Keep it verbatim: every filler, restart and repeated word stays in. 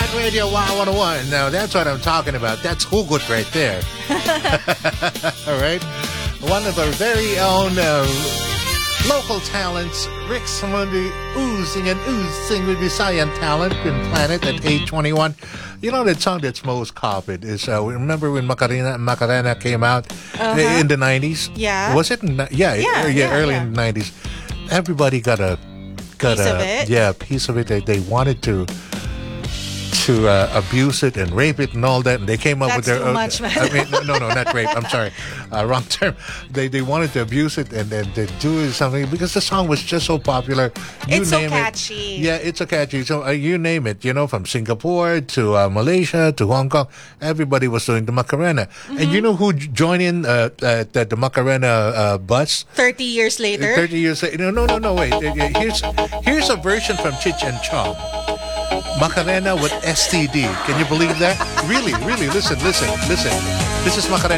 Talent Radio Wow one oh one. Now, that's what I'm talking about. That's Hugot right there. All right? One of our very own uh, local talents, Rick Samundi, oozing and oozing with Visayan talent in Planet at eight twenty-one. You know that song that's most copied is, uh, remember when Macarena Macarena came out Uh-huh. in the nineties? Yeah. Was it? In, the- yeah, Yeah, yeah, yeah, early yeah. in the nineties. Everybody got a got Piece a of it? yeah piece of it. They they wanted to to uh, abuse it and rape it and all that, and they came up with That's their. too uh, much, man. I mean, no, no, no, not rape. I'm sorry, uh, wrong term. They they wanted to abuse it and then they do something because the song was just so popular. You It's so name catchy. It, yeah, it's so catchy. So uh, you name it, you know, from Singapore to uh, Malaysia to Hong Kong, everybody was doing the Macarena. And Mm-hmm. you know who j- joined in uh, at the, the Macarena uh, bus? thirty years later. thirty years later. No, no, no, no, wait. Uh, uh, Here's here's a version from Chich and Chong. Macarena with S T D. Can you believe that? Really, really. Listen, listen, listen. This is Macarena.